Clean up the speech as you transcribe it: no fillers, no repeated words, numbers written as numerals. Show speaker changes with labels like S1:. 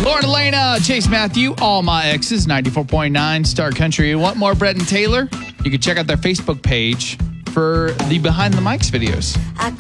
S1: Lauren Elena, Chase Matthew, All My Exes, 94.9 Star Country. Want more Brett and Taylor? You can check out their Facebook page for the Behind the Mics videos.